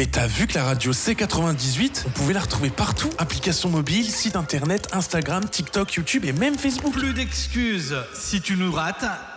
Mais t'as vu que la radio C98, on pouvait la retrouver partout? Applications mobiles, site internet, Instagram, TikTok, YouTube et même Facebook. Plus d'excuses. Si tu nous rates,